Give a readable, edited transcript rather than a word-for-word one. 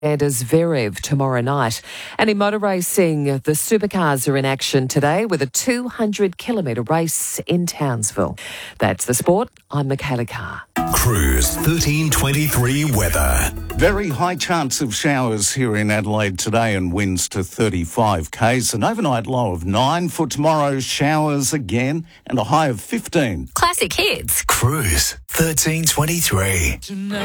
Anders Zverev tomorrow night. And in motor racing, the supercars are in action today with a 200-kilometre race in Townsville. That's the sport. I'm Michaela Carr. Cruise 1323 weather. Very high chance of showers here in Adelaide today and winds to 35 k's. An overnight low of 9 for tomorrow. Showers again and a high of 15. Classic hits. Cruise 1323.